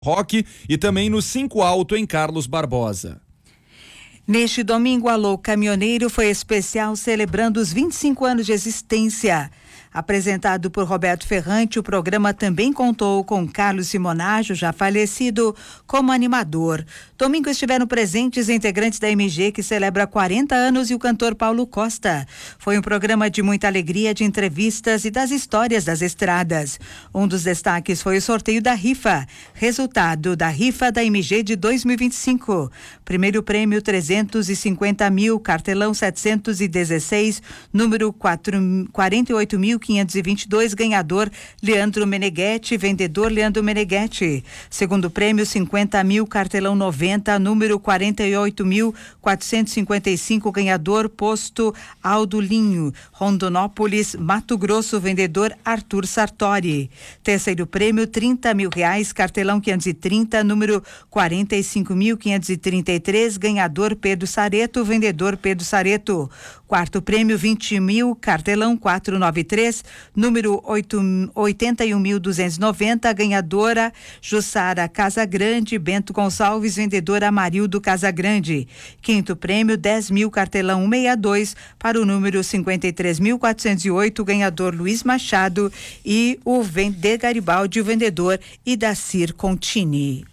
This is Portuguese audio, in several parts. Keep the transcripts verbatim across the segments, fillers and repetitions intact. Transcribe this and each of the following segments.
Roque e também no Cinco Alto em Carlos Barbosa. Neste domingo, Alô Caminhoneiro foi especial celebrando os vinte e cinco anos de existência. Apresentado por Roberto Ferrante, o programa também contou com Carlos Simonaggio, já falecido, como animador. Domingo estiveram presentes integrantes da M G, que celebra quarenta anos, e o cantor Paulo Costa. Foi um programa de muita alegria, de entrevistas e das histórias das estradas. Um dos destaques foi o sorteio da rifa. Resultado da rifa da M G de dois mil e vinte e cinco. Primeiro prêmio trezentos e cinquenta mil, cartelão setecentos e dezesseis, número quarenta e oito mil quinhentos e vinte e dois, ganhador Leandro Meneghetti, vendedor Leandro Meneghetti. Segundo prêmio cinquenta mil, cartelão noventa, número quarenta e oito mil quatrocentos e cinquenta e cinco, ganhador posto Aldo Linho, Rondonópolis, Mato Grosso, vendedor Arthur Sartori. Terceiro prêmio trinta mil reais, cartelão quinhentos e trinta, número quarenta e cinco mil quinhentos e trinta e três, ganhador Pedro Sareto, vendedor Pedro Sareto. Quarto prêmio vinte mil, cartelão quatrocentos e noventa e três, número oitenta e um mil duzentos e noventa, ganhadora Jussara Casagrande, Bento Gonçalves, vendedora Amarildo Casagrande. Quinto prêmio dez mil, cartelão cento e sessenta e dois, para o número cinquenta e três mil quatrocentos e oito, ganhador Luiz Machado, e o de Garibaldi, o vendedor Idacir Contini.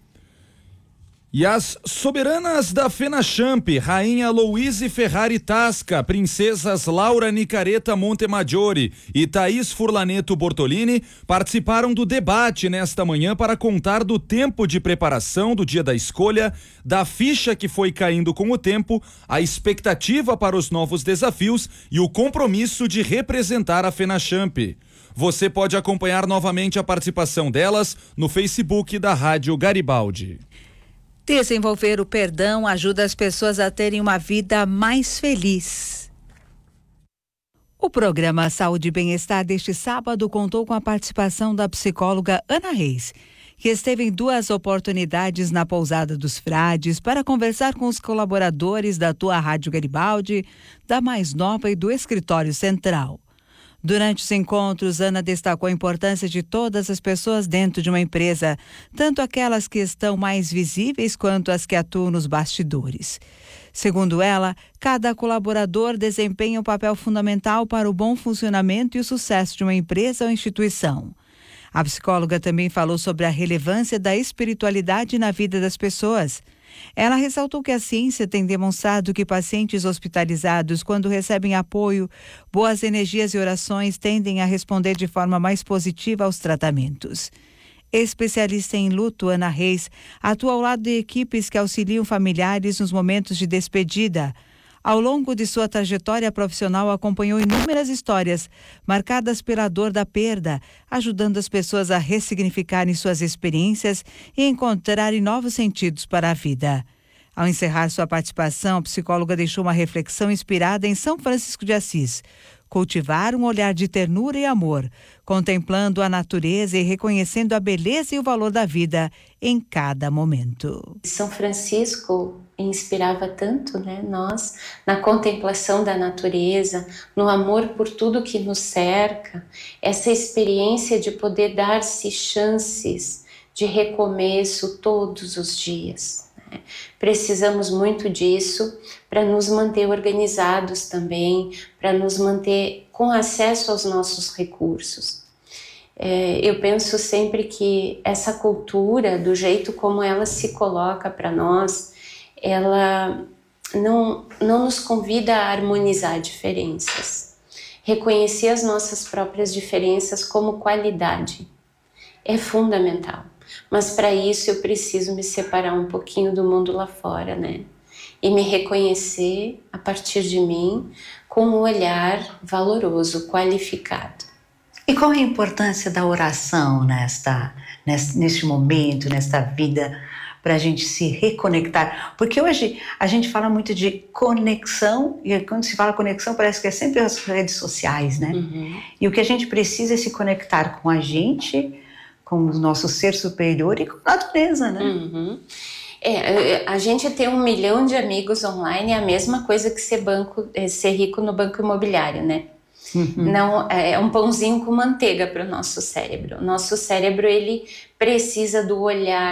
E as soberanas da FenaChamp, Rainha Louise Ferrari Tasca, Princesas Laura Nicareta Montemaggiore e Thaís Furlaneto Bortolini, participaram do debate nesta manhã para contar do tempo de preparação do dia da escolha, da ficha que foi caindo com o tempo, a expectativa para os novos desafios e o compromisso de representar a FenaChamp. Você pode acompanhar novamente a participação delas no Facebook da Rádio Garibaldi. Desenvolver o perdão ajuda as pessoas a terem uma vida mais feliz. O programa Saúde e Bem-Estar deste sábado contou com a participação da psicóloga Ana Reis, que esteve em duas oportunidades na Pousada dos Frades para conversar com os colaboradores da tua Rádio Garibaldi, da Mais Nova e do Escritório Central. Durante os encontros, Ana destacou a importância de todas as pessoas dentro de uma empresa, tanto aquelas que estão mais visíveis quanto as que atuam nos bastidores. Segundo ela, cada colaborador desempenha um papel fundamental para o bom funcionamento e o sucesso de uma empresa ou instituição. A psicóloga também falou sobre a relevância da espiritualidade na vida das pessoas. Ela ressaltou que a ciência tem demonstrado que pacientes hospitalizados, quando recebem apoio, boas energias e orações, tendem a responder de forma mais positiva aos tratamentos. Especialista em luto, Ana Reis atua ao lado de equipes que auxiliam familiares nos momentos de despedida. Ao longo de sua trajetória profissional, acompanhou inúmeras histórias marcadas pela dor da perda, ajudando as pessoas a ressignificarem suas experiências e encontrarem novos sentidos para a vida. Ao encerrar sua participação, a psicóloga deixou uma reflexão inspirada em São Francisco de Assis: cultivar um olhar de ternura e amor, contemplando a natureza e reconhecendo a beleza e o valor da vida em cada momento. São Francisco inspirava tanto, né, nós, na contemplação da natureza, no amor por tudo que nos cerca, essa experiência de poder dar-se chances de recomeço todos os dias. Né? Precisamos muito disso para nos manter organizados também, para nos manter com acesso aos nossos recursos. É, eu penso sempre que essa cultura, do jeito como ela se coloca para nós, ela não, não nos convida a harmonizar diferenças. Reconhecer as nossas próprias diferenças como qualidade é fundamental. Mas para isso eu preciso me separar um pouquinho do mundo lá fora, né? E me reconhecer a partir de mim com um olhar valoroso, qualificado. E qual é a importância da oração nesta, neste, neste momento, nesta vida, para a gente se reconectar? Porque hoje a gente fala muito de conexão, e quando se fala conexão parece que é sempre as redes sociais, né? Uhum. E o que a gente precisa é se conectar com a gente, com o nosso ser superior e com a natureza, né? Uhum. É, a gente ter um milhão de amigos online é a mesma coisa que ser, banco, ser rico no banco imobiliário, né? Uhum. Não, é um pãozinho com manteiga para o nosso cérebro. O nosso cérebro, ele precisa do olhar,